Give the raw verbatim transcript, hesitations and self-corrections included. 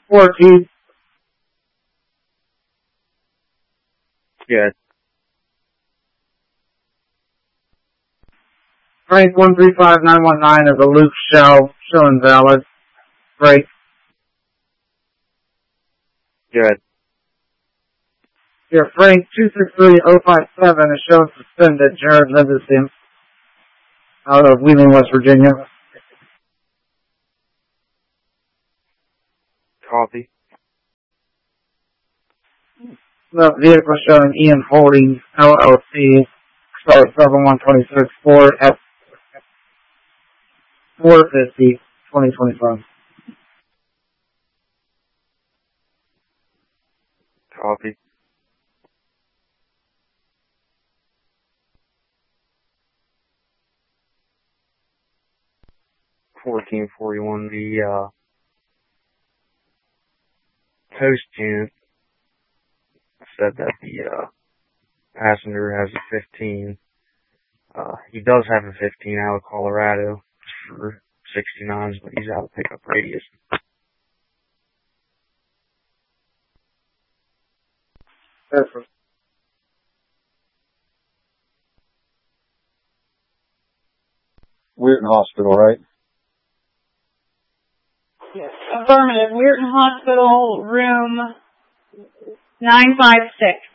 fourteen. Good. Frank one three five nine one nine is a loop shell, show invalid. Break. Good. Here, Frank two six three oh five seven is shown suspended. Jared Livingston out of Wheeling, West Virginia. Copy. The vehicle showing Ian Holdings, L L C, start seven one two six Ford F four fifty, twenty twenty-five. Copy. fourteen forty-one, the, uh, host unit said that the, uh, passenger has a fifteen. Uh, he does have a fifteen out of Colorado for sixty-nines, but he's out of pickup radius. Perfect. Weirton Hospital, right? Yes. Affirmative. Weirton Hospital, room nine five six.